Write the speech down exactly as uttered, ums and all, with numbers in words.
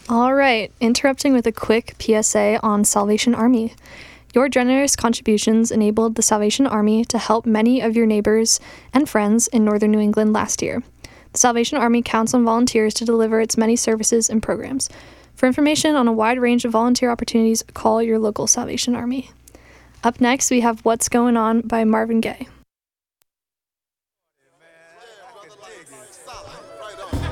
All right, interrupting with a quick P S A on Salvation Army. Your generous contributions enabled the Salvation Army to help many of your neighbors and friends in northern New England last year. The Salvation Army counts on volunteers to deliver its many services and programs. For information on a wide range of volunteer opportunities, call your local Salvation Army. Up next, we have What's Going On by Marvin Gaye.